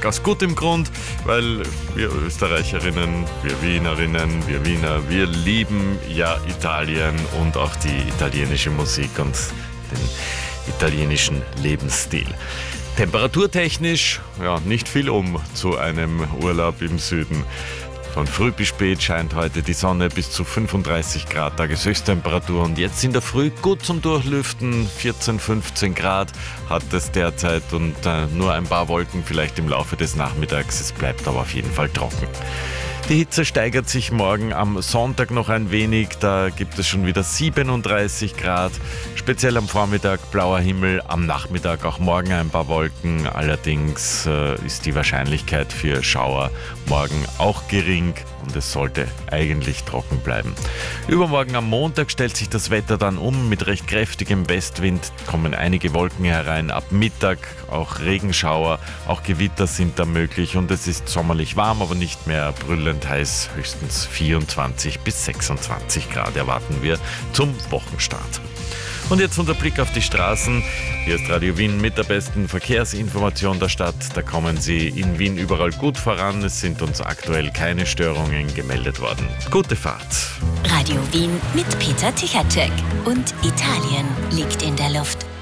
aus gutem Grund, weil wir Österreicherinnen, wir Wienerinnen, wir Wiener, wir lieben ja Italien und auch die italienische Musik und den italienischen Lebensstil. Temperaturtechnisch, nicht viel zu einem Urlaub im Süden. Von früh bis spät scheint heute die Sonne, bis zu 35 Grad Tageshöchsttemperatur und jetzt in der Früh gut zum Durchlüften, 14, 15 Grad hat es derzeit und nur ein paar Wolken vielleicht im Laufe des Nachmittags, es bleibt aber auf jeden Fall trocken. Die Hitze steigert sich morgen am Sonntag noch ein wenig, da gibt es schon wieder 37 Grad, speziell am Vormittag blauer Himmel, am Nachmittag auch morgen ein paar Wolken, allerdings ist die Wahrscheinlichkeit für Schauer morgen auch gering und es sollte eigentlich trocken bleiben. Übermorgen am Montag stellt sich das Wetter dann um, mit recht kräftigem Westwind kommen einige Wolken herein, ab Mittag auch Regenschauer, auch Gewitter sind da möglich und es ist sommerlich warm, aber nicht mehr brüllend heiß, höchstens 24 bis 26 Grad erwarten wir zum Wochenstart. Und jetzt unser Blick auf die Straßen. Hier ist Radio Wien mit der besten Verkehrsinformation der Stadt. Da kommen Sie in Wien überall gut voran. Es sind uns aktuell keine Störungen gemeldet worden. Gute Fahrt. Radio Wien mit Peter Tichatschek. Und Italien liegt in der Luft.